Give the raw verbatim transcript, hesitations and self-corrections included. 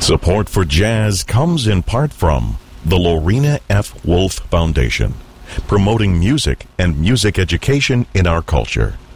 Support for jazz comes in part from the Lorena F. Wolf Foundation, promoting music and music education in our culture.